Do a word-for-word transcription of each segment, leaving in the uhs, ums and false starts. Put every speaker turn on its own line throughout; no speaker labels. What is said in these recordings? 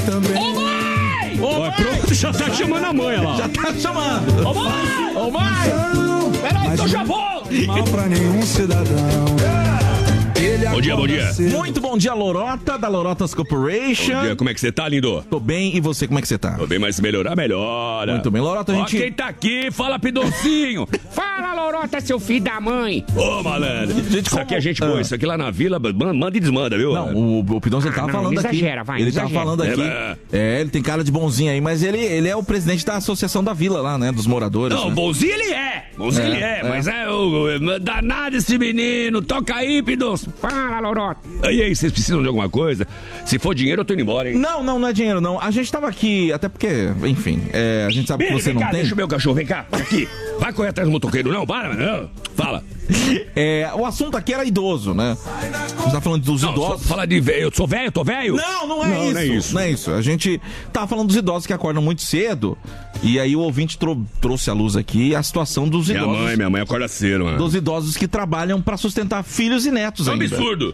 também.
Ô mãe!
Ô, mãe! Pronto, já tá chamando a mãe lá.
Já tá chamando.
Ô mãe!
Ô mãe!
Peraí, que eu já vou!
Mal pra nenhum cidadão.
Bom dia, bom dia.
Muito bom dia, Lorota, da Lorotas Corporation.
Bom dia, como é que você tá, lindo?
Tô bem, e você, como é que você tá?
Tô bem, mas se melhorar, melhora.
Muito bem, Lorota, a gente...
Ó, quem tá aqui, fala Pidoncinho.
Fala, Lorota, seu filho da mãe!
Ô, malandro.
Gente,
isso
como-
aqui é gente boa,
Ah.
isso aqui lá na vila, man- manda e desmanda, viu?
Não, o, o Pidoncio, ele tava
não,
falando
não
aqui.
exagera, vai,
ele
exagera.
tava falando aqui.
É,
É, ele tem cara de bonzinho aí, mas ele, ele é o presidente da associação da vila lá, né, dos moradores.
Não,
né?
bonzinho ele é. Bonzinho
É,
ele é,
é.
mas é o, o danado esse menino. Toca aí, Pidoncio.
Fala, Lorota!
E aí, vocês precisam de alguma coisa? Se for dinheiro, eu tô indo embora, hein?
Não, não, não é dinheiro, não. A gente tava aqui, até porque, enfim, é, a gente sabe que
Vem,
você
vem
não
cá,
tem.
deixa o meu cachorro, vem cá, aqui. Vai correr atrás do motoqueiro, não? Para, não. Fala.
É, o assunto aqui era idoso, né? A gente tá falando dos
Não, só
idosos.
fala de velho. Eu sou velho, tô velho?
Não, não é
Não,
isso.
não é isso.
Não é isso. A gente tava falando dos idosos que acordam muito cedo. E aí o ouvinte tro- trouxe à luz aqui a situação dos
Minha
idosos.
mãe, minha mãe acorda cedo, mano.
Dos idosos que trabalham pra sustentar filhos e netos
Isso é um
ainda.
absurdo.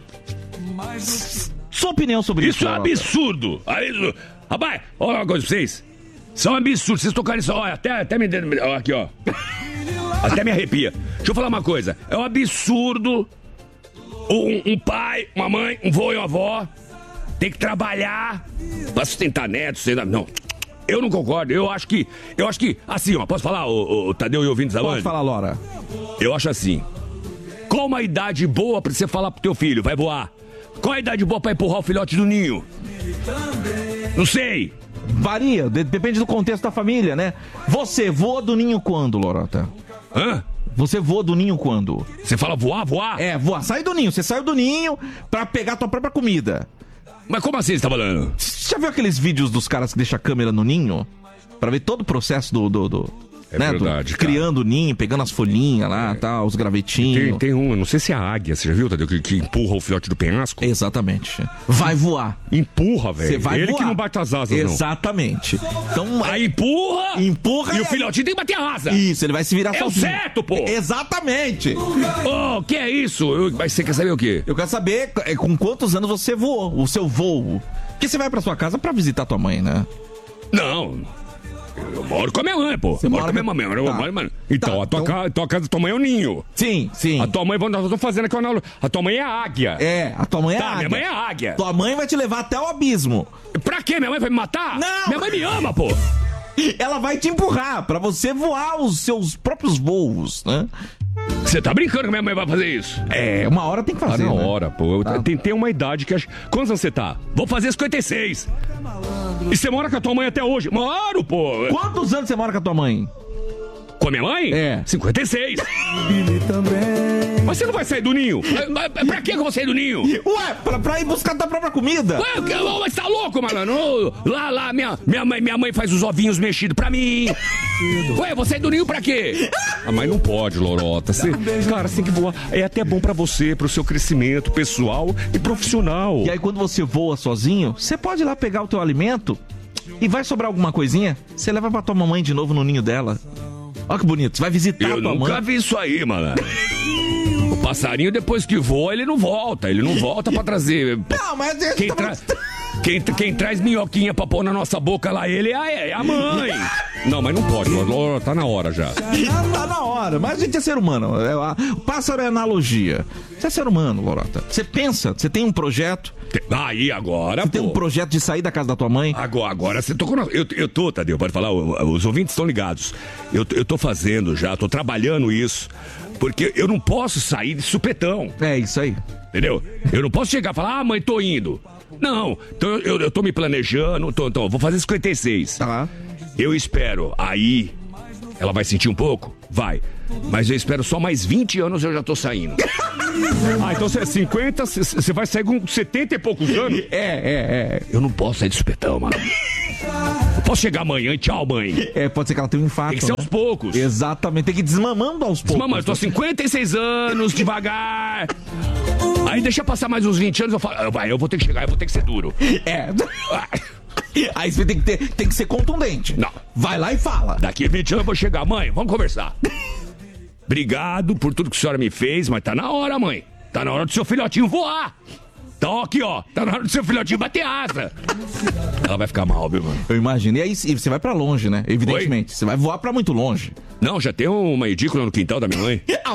Sua opinião sobre isso?
Isso é um
Lorota?
absurdo. Aí, rapaz, olha uma coisa pra vocês. Isso é um absurdo. Vocês tocarem isso, olha, até, até me... Ó, aqui, ó. Até me arrepia. Deixa eu falar uma coisa. É um absurdo um, um pai, uma mãe, um vô e uma avó ter que trabalhar pra sustentar netos. sei lá. Não. Eu não concordo. Eu acho que... Eu acho que... Assim, ó. Posso falar, o, Tadeu e ouvintes da
Pode
Band?
falar, Lora.
Eu acho assim. Qual uma idade boa pra você falar pro teu filho, vai voar? Qual a idade boa pra empurrar o filhote do ninho? Não sei.
Varia, de- depende do contexto da família, né? Você voa do ninho quando, Lorota?
Hã?
Você voa do ninho quando?
Você fala voar, voar?
É, voar. Sai do ninho. Você saiu do ninho pra pegar a tua própria comida.
Mas como assim você tá falando?
Você já viu aqueles vídeos dos caras que deixam a câmera no ninho? Pra ver todo o processo do... do, do
É
né,
verdade,
do,
cara.
criando o ninho, pegando as folhinhas lá, tá, os gravetinhos.
Tem, tem um, não sei se é a águia, você já viu, Tadeu, que, que empurra o filhote do penhasco?
Exatamente. Vai voar.
Empurra,
Você
velho.
vai
Ele
voar.
que não bate as asas, não.
Exatamente. Então,
Aí empurra,
empurra
e o
aí-
filhotinho tem que bater a asa.
Isso, ele vai se virar
É o
sozinho.
certo, pô.
Exatamente.
Oh, que é isso? Eu- mas você quer saber o quê?
Eu quero saber é, com quantos anos você voou, o seu voo. Porque você vai pra sua casa pra visitar tua mãe, né?
Não. Eu moro com a minha mãe, pô.
Você
Eu moro
mora
com a minha
com-
mãe. Eu
Tá.
moro, mano. Então,
Tá,
a, tua
então-
Casa, a tua casa da tua mãe é o ninho.
Sim, sim.
A tua mãe, eu tô fazendo aqui uma analogia. A tua mãe é a águia.
É, a tua mãe é
Tá,
a águia.
minha mãe é a águia.
Tua mãe vai te levar até o abismo.
Pra quê? Minha mãe vai me matar?
Não.
Minha mãe me ama, pô.
Ela vai te empurrar pra você voar os seus próprios voos, né?
Você tá brincando que minha mãe vai fazer isso?
É, uma hora tem que
Tá
fazer,
na
né?
hora, pô. Eu
Tá.
tentei uma idade que acho... Quantos anos você tá? Vou fazer cinquenta e seis. E você mora com a tua mãe até hoje? Moro, pô.
Quantos anos você mora com a tua mãe?
Com a minha mãe?
É.
cinquenta e seis.
Ele também.
Mas você não vai sair do ninho? Mas- mas Pra que que eu vou sair do ninho?
Ué, pra, pra ir buscar tua própria comida?
Ué, que- ô, mas tá louco, malandro? Ô, Lá, lá, minha, minha, mãe, minha mãe faz os ovinhos mexidos pra mim. Ué, eu vou sair do ninho pra quê? Ah, mas não pode, Lorota. Você, cara, você tem que voar. É até bom pra você, pro seu crescimento pessoal e profissional.
E aí quando você voa sozinho, você pode ir lá pegar o teu alimento e vai sobrar alguma coisinha, você leva pra tua mamãe de novo no ninho dela. Olha que bonito, você vai visitar
Eu
a tua
nunca
mãe.
vi isso aí, malandro. O passarinho, depois que voa, ele não volta. Ele não volta pra trazer.
Não, mas...
Quem, tra... quem, quem traz minhoquinha pra pôr na nossa boca lá, ele é a, é a mãe. Não, mas não pode, Lorota, tá na hora já.
Tá na hora, mas a gente é ser humano. É, a- O pássaro é analogia. Você é ser humano, Lorota. Você pensa, você tem um projeto,
Aí, agora,
você tem
pô.
um projeto de sair da casa da tua mãe.
Agora, agora você tocou na... eu, eu tô, Tadeu, pode falar, o- os ouvintes estão ligados. Eu, eu tô fazendo já, tô trabalhando isso. Porque eu não posso sair de supetão,
É isso aí.
entendeu? Eu não posso chegar e falar, ah, mãe, tô indo. Não, então eu, eu tô me planejando, tô, então, vou fazer cinquenta e seis.
Tá.
Eu espero, aí, ela vai sentir um pouco? Vai. Mas eu espero só mais vinte anos eu já tô saindo. Ah, então você é cinquenta, você vai sair com setenta e poucos anos?
É, é,
Eu não posso sair de supetão, mano. Eu posso chegar amanhã e tchau, mãe.
é. É, pode ser que ela tenha um infarto.
Tem que ser
né?
aos poucos.
Exatamente, tem que ir desmamando aos poucos.
Mamãe, eu tô há cinquenta e seis anos, devagar. Aí deixa passar mais uns vinte anos, eu falo, ah, vai, eu vou ter que chegar, eu vou ter que ser duro.
É.
Ah,
Aí você tem que, ter, tem que ser contundente.
Não.
Vai lá e fala.
Daqui a vinte anos eu vou chegar, mãe, vamos conversar. Obrigado por tudo que a senhora me fez, mas tá na hora, mãe. Tá na hora do seu filhotinho voar. Tá aqui, ó. Tá na hora do seu filhotinho bater asa. Ela vai ficar mal, viu, mano?
Eu imagino. E aí e você vai pra longe, né? Evidentemente.
Oi?
Você vai voar pra muito longe.
Não, já tem uma edícula no quintal da minha mãe.